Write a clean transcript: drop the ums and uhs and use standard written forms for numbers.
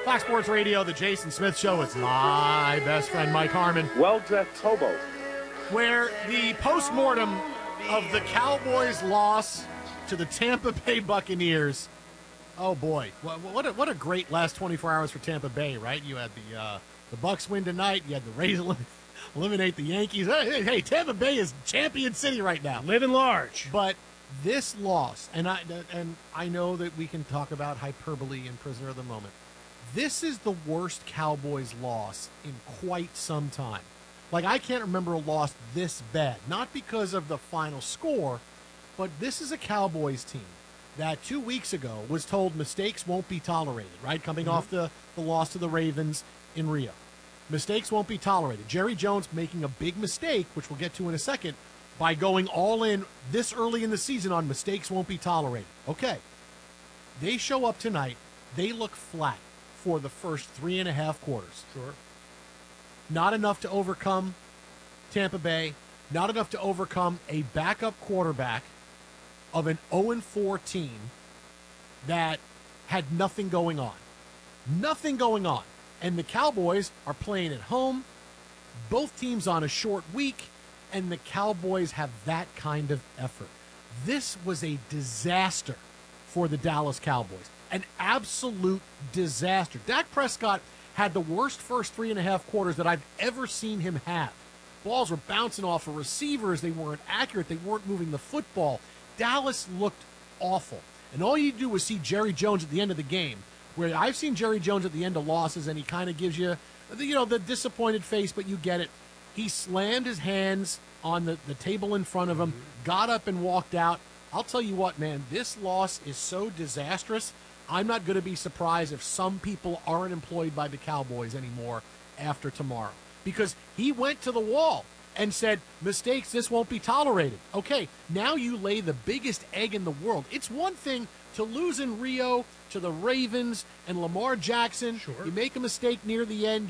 Fox Sports Radio, the Jason Smith Show. It's my best friend, Mike Harmon. Well-dressed hobo. Where the postmortem of the Cowboys' loss to the Tampa Bay Buccaneers. Oh, boy. What a great last 24 hours for Tampa Bay, right? You had the Bucs win tonight. You had the Rays eliminate the Yankees. Hey, Tampa Bay is champion city right now. Living large. But this loss, and I know that we can talk about hyperbole and prisoner of the moment. This is the worst Cowboys loss in quite some time. Like, I can't remember a loss this bad. Not because of the final score, but this is a Cowboys team that 2 weeks ago was told mistakes won't be tolerated, right? Coming off the loss to the Ravens in Rio. Mistakes won't be tolerated. Jerry Jones making a big mistake, which we'll get to in a second, by going all in this early in the season on mistakes won't be tolerated. Okay. They show up tonight. They look flat for the first 3.5 quarters. Sure. Not enough to overcome Tampa Bay. Not enough to overcome a backup quarterback of an 0-4 team that had nothing going on. Nothing going on. And the Cowboys are playing at home. Both teams on a short week. And the Cowboys have that kind of effort. This was a disaster for the Dallas Cowboys. An absolute disaster. Dak Prescott had the worst first 3.5 quarters that I've ever seen him have. Balls were bouncing off of receivers. They weren't accurate. They weren't moving the football. Dallas looked awful. And all you do is see Jerry Jones at the end of the game, where I've seen Jerry Jones at the end of losses, and he kind of gives you, the disappointed face, but you get it. He slammed his hands on the table in front of him, got up and walked out. I'll tell you what, man, this loss is so disastrous. I'm not going to be surprised if some people aren't employed by the Cowboys anymore after tomorrow. Because he went to the wall and said, mistakes, this won't be tolerated. Okay, now you lay the biggest egg in the world. It's one thing to lose in Rio to the Ravens and Lamar Jackson. Sure. You make a mistake near the end.